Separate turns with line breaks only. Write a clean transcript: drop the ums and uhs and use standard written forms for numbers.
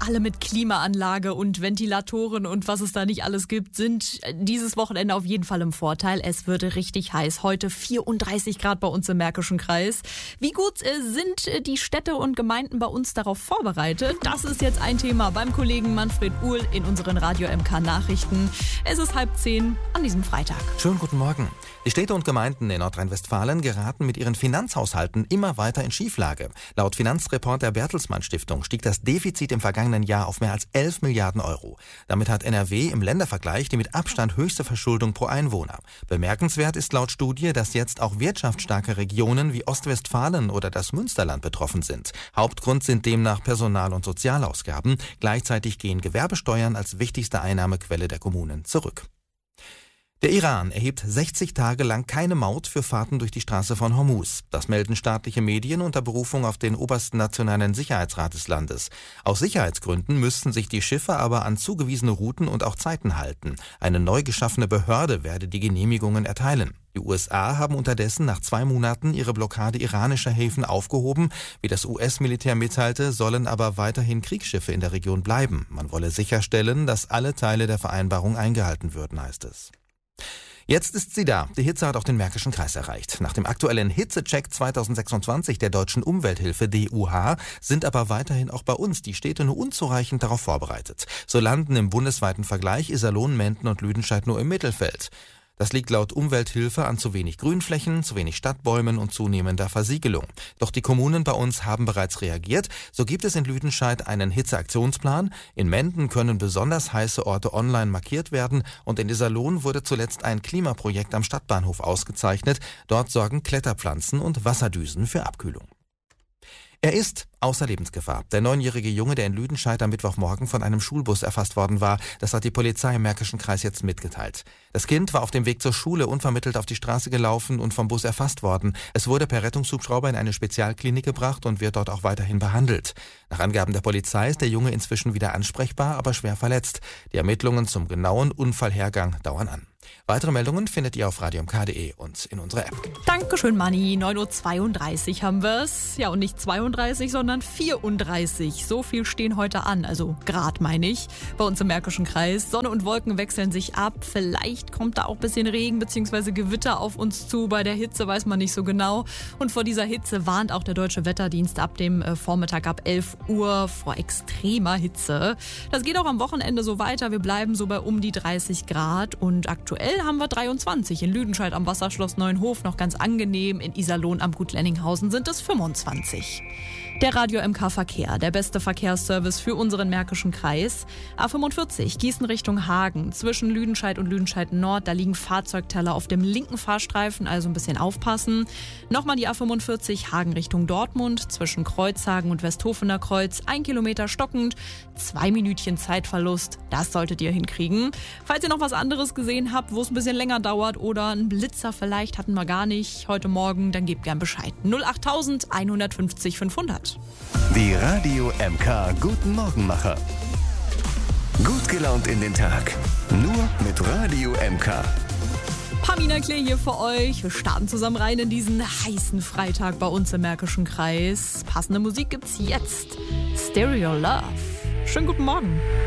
alle mit Klimaanlage und Ventilatoren und was es da nicht alles gibt, sind dieses Wochenende auf jeden Fall im Vorteil. Es wird richtig heiß. Heute 34 Grad bei uns im Märkischen Kreis. Wie gut sind die Städte und Gemeinden bei uns darauf vorbereitet? Das ist jetzt ein Thema beim Kollegen Manfred Uhl in unseren Radio MK Nachrichten. Es ist 9:30 an diesem Freitag.
Schönen guten Morgen. Die Städte und Gemeinden in Nordrhein-Westfalen geraten mit ihren Finanzhaushalten immer weiter in Schieflage. Laut Finanzreport der Bertelsmann Stiftung stieg das Defizit im vergangenen Jahr auf mehr als 11 Milliarden Euro. Damit hat NRW im Ländervergleich die mit Abstand höchste Verschuldung pro Einwohner. Bemerkenswert ist laut Studie, dass jetzt auch wirtschaftsstarke Regionen wie Ostwestfalen oder das Münsterland betroffen sind. Hauptgrund sind demnach Personal- und Sozialausgaben. Gleichzeitig gehen Gewerbesteuern als wichtigste Einnahmequelle der Kommunen zurück. Der Iran erhebt 60 Tage lang keine Maut für Fahrten durch die Straße von Hormuz. Das melden staatliche Medien unter Berufung auf den obersten nationalen Sicherheitsrat des Landes. Aus Sicherheitsgründen müssten sich die Schiffe aber an zugewiesene Routen und auch Zeiten halten. Eine neu geschaffene Behörde werde die Genehmigungen erteilen. Die USA haben unterdessen nach 2 Monaten ihre Blockade iranischer Häfen aufgehoben. Wie das US-Militär mitteilte, sollen aber weiterhin Kriegsschiffe in der Region bleiben. Man wolle sicherstellen, dass alle Teile der Vereinbarung eingehalten würden, heißt es. Jetzt ist sie da. Die Hitze hat auch den Märkischen Kreis erreicht. Nach dem aktuellen Hitzecheck 2026 der Deutschen Umwelthilfe DUH sind aber weiterhin auch bei uns die Städte nur unzureichend darauf vorbereitet. So landen im bundesweiten Vergleich Iserlohn, Menden und Lüdenscheid nur im Mittelfeld. Das liegt laut Umwelthilfe an zu wenig Grünflächen, zu wenig Stadtbäumen und zunehmender Versiegelung. Doch die Kommunen bei uns haben bereits reagiert. So gibt es in Lüdenscheid einen Hitzeaktionsplan. In Menden können besonders heiße Orte online markiert werden. Und in Iserlohn wurde zuletzt ein Klimaprojekt am Stadtbahnhof ausgezeichnet. Dort sorgen Kletterpflanzen und Wasserdüsen für Abkühlung. Er ist außer Lebensgefahr. Der 9-jährige Junge, der in Lüdenscheid am Mittwochmorgen von einem Schulbus erfasst worden war, das hat die Polizei im Märkischen Kreis jetzt mitgeteilt. Das Kind war auf dem Weg zur Schule unvermittelt auf die Straße gelaufen und vom Bus erfasst worden. Es wurde per Rettungshubschrauber in eine Spezialklinik gebracht und wird dort auch weiterhin behandelt. Nach Angaben der Polizei ist der Junge inzwischen wieder ansprechbar, aber schwer verletzt. Die Ermittlungen zum genauen Unfallhergang dauern an. Weitere Meldungen findet ihr auf radiomk.de und in unserer App.
Dankeschön, Manni. 9:32 haben wir's. Ja, und nicht 32, sondern 34. So viel stehen heute an. Also Grad meine ich. Bei uns im Märkischen Kreis. Sonne und Wolken wechseln sich ab. Vielleicht kommt da auch ein bisschen Regen bzw. Gewitter auf uns zu. Bei der Hitze weiß man nicht so genau. Und vor dieser Hitze warnt auch der Deutsche Wetterdienst ab dem Vormittag ab 11 Uhr vor extremer Hitze. Das geht auch am Wochenende so weiter. Wir bleiben so bei um die 30 Grad und aktuell haben wir 23. In Lüdenscheid am Wasserschloss Neuenhof noch ganz angenehm. In Iserlohn am Gut Lenninghausen sind es 25. Der Radio MK Verkehr, der beste Verkehrsservice für unseren Märkischen Kreis. A45 Gießen Richtung Hagen. Zwischen Lüdenscheid und Lüdenscheid Nord, da liegen Fahrzeugteller auf dem linken Fahrstreifen, also ein bisschen aufpassen. Nochmal die A45 Hagen Richtung Dortmund. Zwischen Kreuzhagen und Westhofener Kreuz 1 Kilometer stockend, 2 Minütchen Zeitverlust. Das solltet ihr hinkriegen. Falls ihr noch was anderes gesehen habt, wo es ein bisschen länger dauert oder einen Blitzer vielleicht hatten wir gar nicht heute Morgen, dann gebt gern Bescheid. 08000 150 500.
Die Radio MK Guten Morgenmacher. Gut gelaunt in den Tag. Nur mit Radio MK.
Pamina Klee hier für euch. Wir starten zusammen rein in diesen heißen Freitag bei uns im Märkischen Kreis. Passende Musik gibt's jetzt. Stereo Love. Schönen guten Morgen.